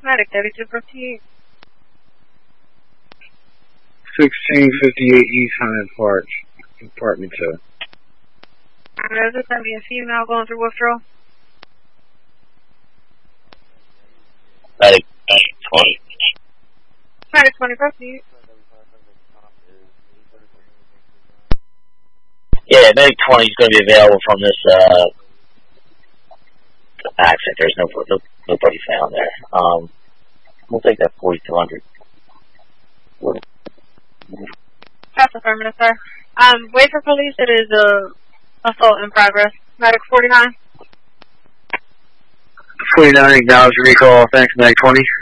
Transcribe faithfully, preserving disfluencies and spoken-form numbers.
Medic thirty-two fifty-eight. sixteen fifty-eight East Highland Park, Apartment two. There's going to be a female going through withdrawal. Medic twenty. Medic twenty fifty-eight. Yeah, Medic twenty is going to be available from this uh, accident. There's no, no nobody found there. Um, we'll take that forty-two hundred. That's affirmative, sir. Um, wait for police. It is a assault in progress. Medic forty-nine. forty-nine, acknowledge recall. Thanks, Medic twenty.